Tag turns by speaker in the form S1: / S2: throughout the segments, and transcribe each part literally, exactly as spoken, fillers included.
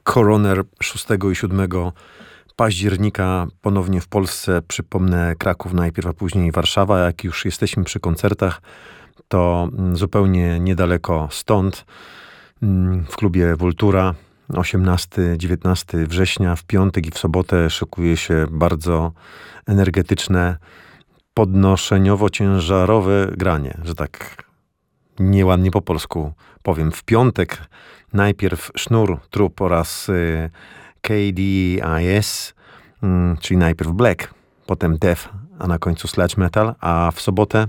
S1: Coroner szóstego i siódmego października ponownie w Polsce. Przypomnę, Kraków najpierw, a później Warszawa. Jak już jesteśmy przy koncertach, to zupełnie niedaleko stąd, w klubie Vultura, osiemnastego dziewiętnastego września, w piątek i w sobotę szykuje się bardzo energetyczne, podnoszeniowo-ciężarowe granie, że tak nieładnie po polsku powiem. W piątek najpierw Sznur, Trup oraz K D I S, czyli najpierw Black, potem Death, a na końcu Sludge Metal, a w sobotę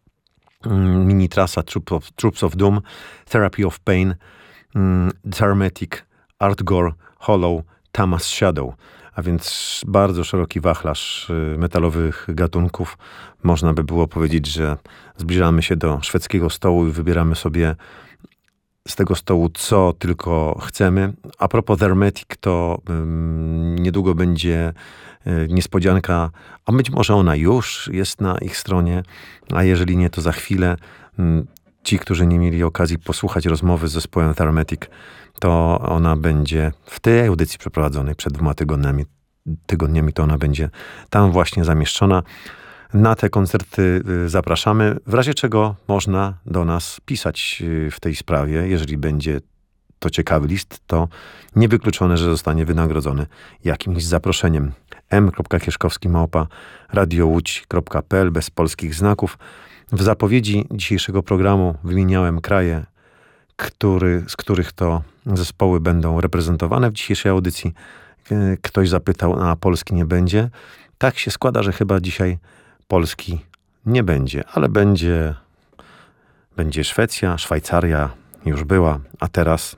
S1: mini trasa Troops of, Troops of Doom, Therapy of Pain, Dharmetic, Artgore, Hollow, Tamas Shadow. A więc bardzo szeroki wachlarz metalowych gatunków. Można by było powiedzieć, że zbliżamy się do szwedzkiego stołu i wybieramy sobie z tego stołu co tylko chcemy. A propos Dharmetic, to um, niedługo będzie y, niespodzianka, a być może ona już jest na ich stronie, a jeżeli nie, to za chwilę. Um, ci, którzy nie mieli okazji posłuchać rozmowy z zespołem Dharmetic, to ona będzie w tej audycji przeprowadzonej przed dwoma tygodniami, tygodniami to ona będzie tam właśnie zamieszczona. Na te koncerty zapraszamy, w razie czego można do nas pisać w tej sprawie. Jeżeli będzie to ciekawy list, to niewykluczone, że zostanie wynagrodzony jakimś zaproszeniem. m kropka kieszkowski małpa radiołódź kropka p l bez polskich znaków. W zapowiedzi dzisiejszego programu wymieniałem kraje, który, z których to zespoły będą reprezentowane w dzisiejszej audycji. Ktoś zapytał, a Polski nie będzie. Tak się składa, że chyba dzisiaj Polski nie będzie, ale będzie, będzie Szwecja, Szwajcaria już była, a teraz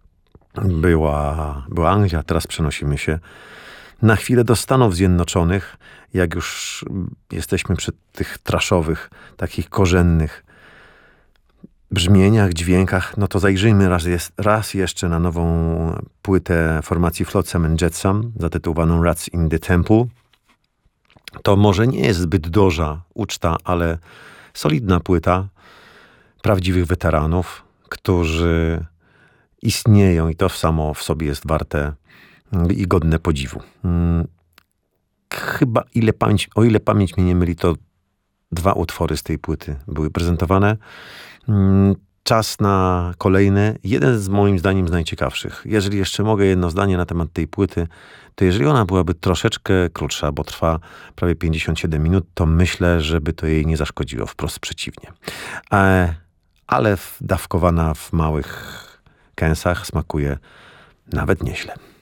S1: była, była Anglia. Teraz przenosimy się na chwilę do Stanów Zjednoczonych. Jak już jesteśmy przy tych traszowych, takich korzennych brzmieniach, dźwiękach, no to zajrzyjmy raz, jest, raz jeszcze na nową płytę formacji Flotsam and Jetsam, zatytułowaną Rats in the Temple. To może nie jest zbyt duża uczta, ale solidna płyta prawdziwych weteranów, którzy istnieją i to samo w sobie jest warte i godne podziwu. Chyba, ile pamięć, o ile pamięć mnie nie myli, to dwa utwory z tej płyty były prezentowane. Czas na kolejny. Jeden z moim zdaniem z najciekawszych. Jeżeli jeszcze mogę jedno zdanie na temat tej płyty, to jeżeli ona byłaby troszeczkę krótsza, bo trwa prawie pięćdziesiąt siedem minut, to myślę, żeby to jej nie zaszkodziło. Wprost przeciwnie. E, ale dawkowana w małych kęsach smakuje nawet nieźle.